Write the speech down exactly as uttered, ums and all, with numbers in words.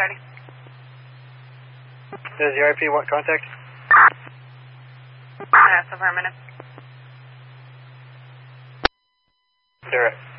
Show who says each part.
Speaker 1: thirty.
Speaker 2: Does the R P want contact?
Speaker 1: Yes, affirmative.
Speaker 2: Direct.